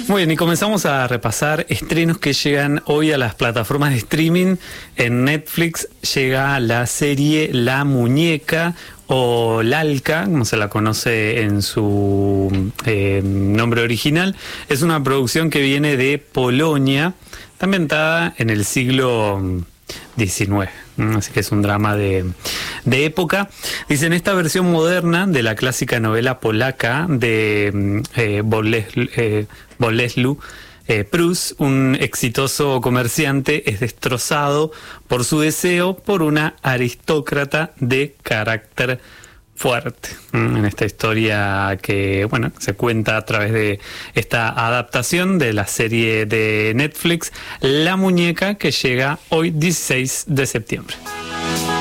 Muy bien, y comenzamos a repasar estrenos que llegan hoy a las plataformas de streaming. En Netflix llega la serie La Muñeca, o Lalka, como se la conoce en su nombre original. Es una producción que viene de Polonia, está ambientada en el siglo XIX, así que es un drama de época. Dicen, esta versión moderna de la clásica novela polaca de Bolesław Prus, un exitoso comerciante, es destrozado por su deseo por una aristócrata de carácter fuerte. En esta historia que, bueno, se cuenta a través de esta adaptación de la serie de Netflix La Muñeca, que llega hoy 16 de septiembre.